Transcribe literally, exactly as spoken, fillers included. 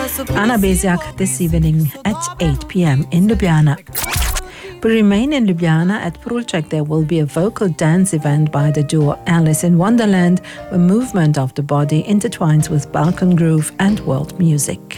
Anna Besiak this evening at eight p.m. in Ljubljana. We remain in Ljubljana. At Prulček there will be a vocal dance event by the duo Alice in Wonderland, where movement of the body intertwines with Balkan groove and world music.